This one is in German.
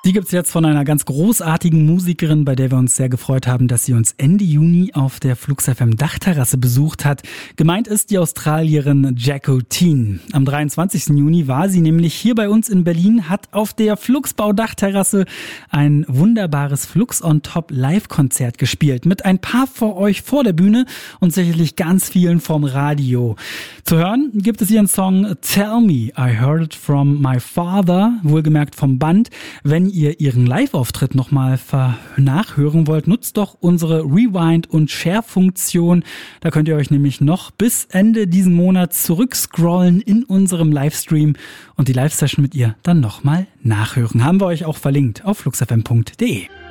Die gibt's jetzt von einer ganz großartigen Musikerin, bei der wir uns sehr gefreut haben, dass sie uns Ende Juni auf der Flux FM Dachterrasse besucht hat. Gemeint ist die Australierin Jacko Teen. Am 23. Juni war sie nämlich hier bei uns in Berlin, hat auf der Fluxbau Dachterrasse ein wunderbares Flux on Top Live-Konzert gespielt. Mit ein paar vor euch vor der Bühne und sicherlich ganz vielen vom Radio. Zu hören gibt es ihren Song Tell Me, I Heard It From My Father, wohlgemerkt vom Band. Wenn ihr ihren Live-Auftritt nochmal nachhören wollt, nutzt doch unsere Rewind- und Share-Funktion. Da könnt ihr euch nämlich noch bis Ende diesen Monats zurückscrollen in unserem Livestream und die Live-Session mit ihr dann nochmal nachhören. Haben wir euch auch verlinkt auf fluxfm.de.